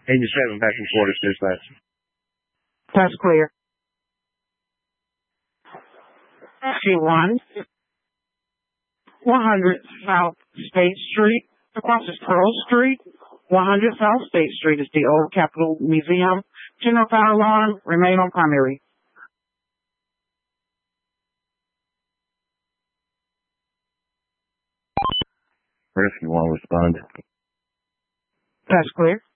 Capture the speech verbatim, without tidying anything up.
eighty-seven back and forth, dispatch. That's clear. C one, one hundred South State Street. Across is Pearl Street. one hundred South State Street is the old Capitol Museum. General fire alarm, remain on primary. Rescue one responded. That's clear.